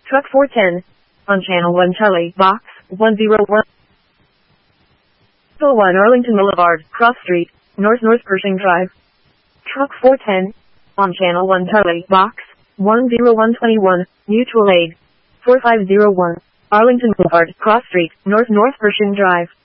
Truck 410. On Channel 1 Telly, Box 101. 1 Arlington Boulevard, Cross Street, North Pershing Drive. Truck 410. On Channel 1 Telly, Box 10121, Mutual Aid 4501. Arlington Boulevard, Cross Street, North Pershing Drive.